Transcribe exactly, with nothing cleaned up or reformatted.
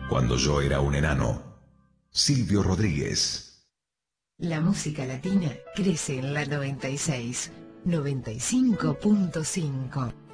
cuando yo era un enano. Silvio Rodríguez. La música latina crece en la noventa y seis, noventa y cinco punto cinco.